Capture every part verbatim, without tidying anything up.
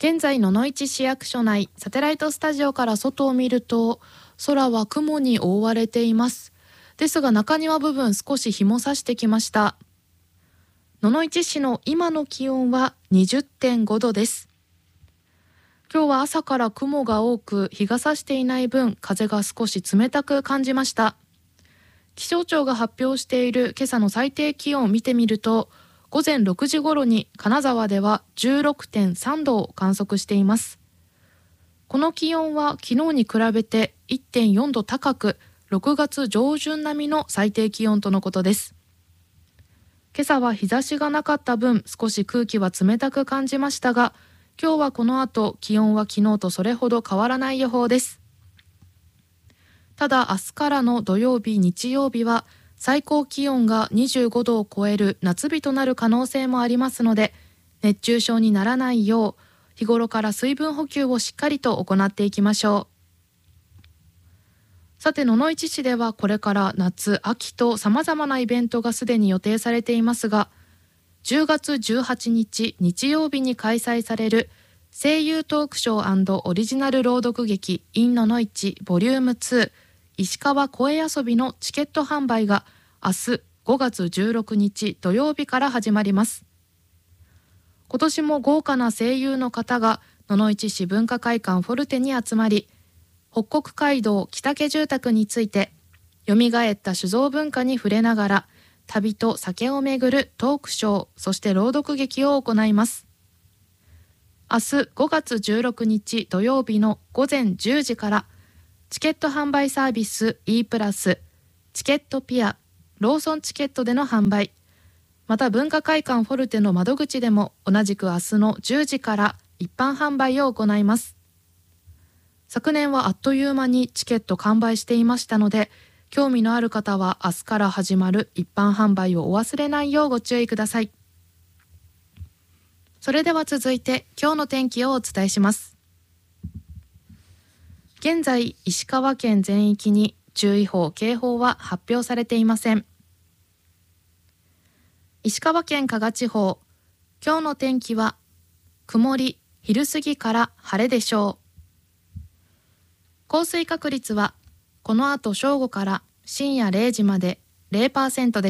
現在野々市市役所内サテライトスタジオから外を見ると、空は雲に覆われています。ですが中庭部分少し日も差してきました。野々市市の今の気温は にじゅってんご 度です。今日は朝から雲が多く、日が差していない分風が少し冷たく感じました。気象庁が発表している今朝の最低気温を見てみると、午前ろくじ頃に金沢では じゅうろくてんさん 度を観測しています。この気温は昨日に比べて いってんよん 度高く、ろくがつ上旬並みの最低気温とのことです。今朝は日差しがなかった分少し空気は冷たく感じましたが、今日はこの後気温は昨日とそれほど変わらない予報です。ただ明日からの土曜日日曜日は最高気温がにじゅうごどを超える夏日となる可能性もありますので、熱中症にならないよう日頃から水分補給をしっかりと行っていきましょう。さて、野々市市ではこれから夏秋とさまざまなイベントがすでに予定されていますが、じゅうがつじゅうはちにち日曜日に開催される声優トークショー&オリジナル朗読劇 in 野々市ボリュームツー石川声遊びのチケット販売が明日ごがつじゅうろくにち土曜日から始まります。今年も豪華な声優の方が野々市市文化会館フォルテに集まり、北国街道北家住宅について蘇った酒造文化に触れながら旅と酒をめぐるトークショー、そして朗読劇を行います。明日ごがつじゅうろくにち土曜日の午前じゅうじからチケット販売サービス E プラス、チケットピア、ローソンチケットでの販売、また文化会館フォルテの窓口でも同じく明日のじゅうじから一般販売を行います。昨年はあっという間にチケット完売していましたので、興味のある方は明日から始まる一般販売をお忘れないようご注意ください。それでは続いて今日の天気をお伝えします。現在石川県全域に注意報・警報は発表されていません。石川県加賀地方、今日の天気は曇り、昼過ぎから晴れでしょう。降水確率はこの後正午から深夜れいじまで ゼロパーセント です。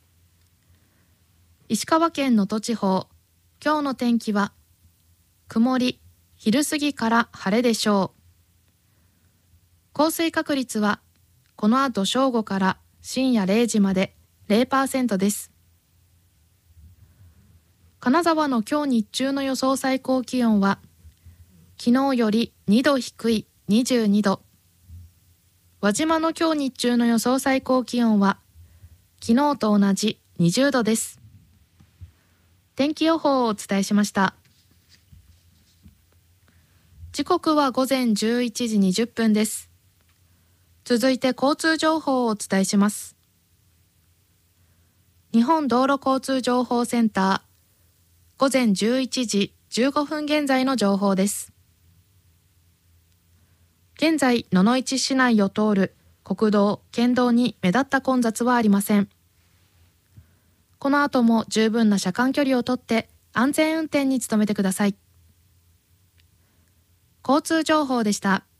石川県能登地方、今日の天気は曇り、昼過ぎから晴れでしょう。降水確率はこの後正午から深夜れいじまで ゼロパーセント です。金沢の今日日中の予想最高気温は昨日よりにど低いにじゅうにど、輪島の今日日中の予想最高気温は昨日と同じにじゅうどです。天気予報をお伝えしました。時刻は午前じゅういちじにじゅっぷんです。続いて交通情報をお伝えします。日本道路交通情報センター、午前じゅういちじじゅうごふん現在の情報です。現在、野々市市内を通る国道、県道に目立った混雑はありません。この後も十分な車間距離をとって安全運転に努めてください。交通情報でした。